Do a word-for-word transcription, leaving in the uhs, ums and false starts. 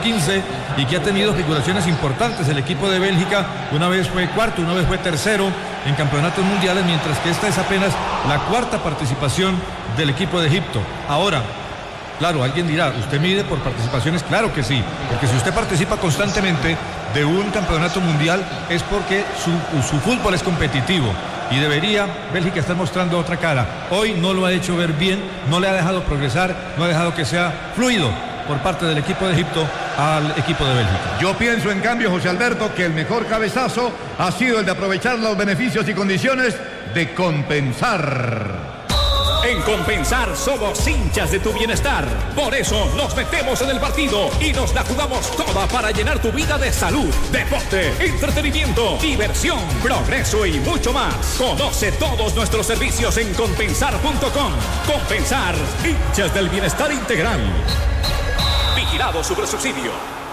quince y que ha tenido figuraciones importantes. El equipo de Bélgica una vez fue cuarto, una vez fue tercero en campeonatos mundiales, mientras que esta es apenas la cuarta participación del equipo de Egipto. Ahora, claro, alguien dirá, ¿usted mide por participaciones? Claro que sí, porque si usted participa constantemente de un campeonato mundial es porque su, su fútbol es competitivo y debería Bélgica estar mostrando otra cara. Hoy no lo ha hecho ver bien, no le ha dejado progresar, no ha dejado que sea fluido por parte del equipo de Egipto al equipo de Bélgica. Yo pienso, en cambio, José Alberto, que el mejor cabezazo ha sido el de aprovechar los beneficios y condiciones de Compensar. En Compensar somos hinchas de tu bienestar. Por eso nos metemos en el partido y nos la jugamos toda para llenar tu vida de salud, deporte, entretenimiento, diversión, progreso y mucho más. Conoce todos nuestros servicios en compensar punto com. Compensar, hinchas del bienestar integral. Vigilado Supersubsidio.